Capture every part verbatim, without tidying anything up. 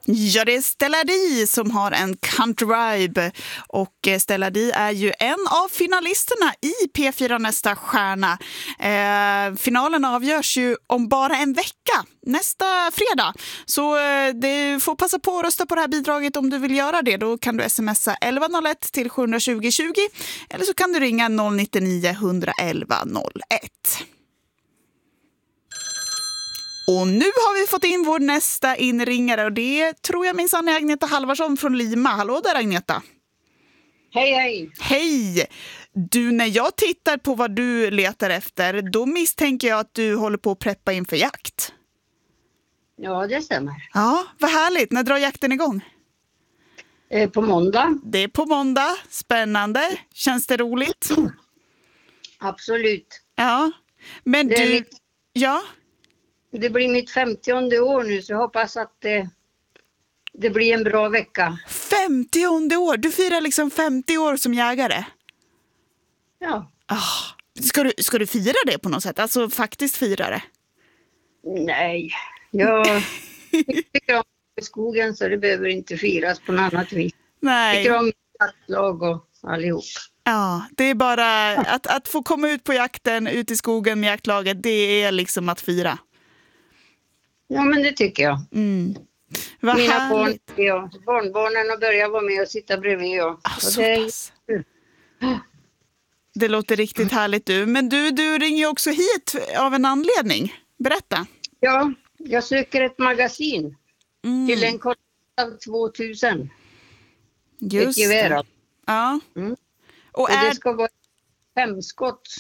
Ja, det är Stella Di som har en country vibe. Och Stella Di är ju en av finalisterna i P fyra Nästa stjärna. Eh, finalen avgörs ju om bara en vecka, nästa fredag. Så eh, det får passa på att rösta på det här bidraget om du vill göra det. Då kan du smsa elva noll ett till sju två noll tjugo eller så kan du ringa noll nio nio ett ett ett noll ett. Och nu har vi fått in vår nästa inringare och det tror jag minsann är Agneta Halvarsson från Lima. Hallå där Agneta. Hej hej. Hej. Du, när jag tittar på vad du letar efter, då misstänker jag att du håller på att preppa inför jakt. Ja, det stämmer. Ja, vad härligt. När drar jakten igång? Eh, på måndag. Det är på måndag. Spännande. Känns det roligt? Absolut. Ja. Men Det är du... mitt- Ja. Det blir mitt femtionde år nu så jag hoppas att det, det blir en bra vecka. femtionde år. Du firar liksom femtio år som jägare. Ja. Ah. Ska du, ska du fira det på något sätt? Alltså faktiskt fira det? Nej, jag tycker om skogen så det behöver inte firas på något annat vis. Jag Nej. tycker om jaktlag och allihop. Ja, det är bara att, att få komma ut på jakten, ut i skogen med jaktlaget, det är liksom att fira. Ja, men det tycker jag. Mm. Vad Mina barn, härligt. ja, barnbarnen har börjat vara med och sitta bredvid. Ja. Ah, Och så det, pass. Det låter riktigt härligt du. Men du, du ringer ju också hit av en anledning. Berätta. ja, jag söker ett magasin Mm. till en kostnad av tvåtusen. Just Ett gevär det. alltså. Ja. Mm. Och Och det är... ska vara femskotts.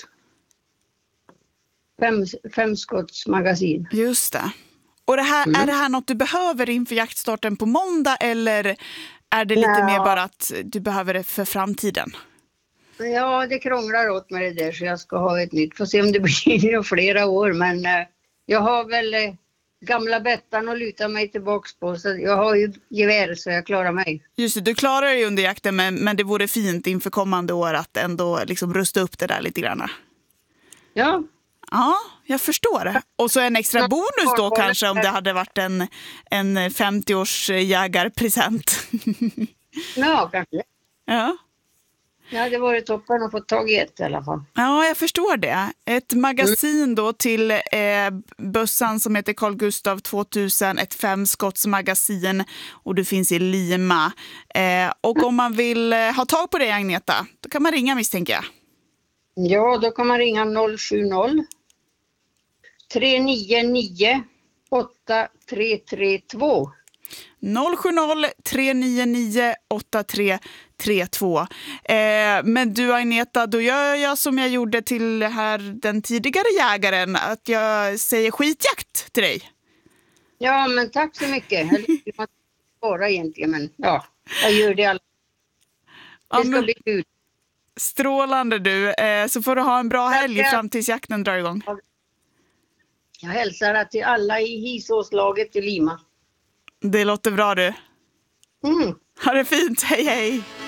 Fem, femskottsmagasin. Just det. Och det här, Mm. är det här något du behöver inför jaktstarten på måndag eller är det lite Nja. mer bara att du behöver det för framtiden? Ja, det krånglar åt med det där så jag ska ha ett nytt. Får se om det blir i flera år. Men eh, jag har väl eh, gamla Bettan att luta mig tillbaks på. Så jag har ju gevär så jag klarar mig. Just det, du klarar dig under jakten men, men det vore fint inför kommande år att ändå liksom rusta upp det där lite grann. Ja, Ja, jag förstår. Och så en extra bonus då kanske om det hade varit en, en femtio-års jägarpresent. ja kanske. Ja. Ja, det var toppen att få tag i ett i alla fall. Ja, jag förstår det. Ett magasin då till eh, bössan som heter Carl Gustaf tvåtusen, ett femskottsmagasin och det finns i Lima. Eh, och om man vill eh, ha tag på det, Agneta, då kan man ringa misstänker jag. Ja, då kan man ringa noll sju noll tre nio nio åtta tre tre två. noll sju noll tre nio nio åtta tre tre två. Eh, men du Agneta, då gör jag som jag gjorde till här den tidigare jägaren, att jag säger skitjakt till dig. Ja, men tack så mycket. Jag vill inte svara egentligen, men ja, jag gör det alla. Det Ja, ska men bli kul. strålande du, eh, så får du ha en bra helg Tack. fram tills jakten drar igång. Jag hälsar till alla i Hisåslaget i Lima. Det låter bra du. Mm. Ha det fint, hej hej!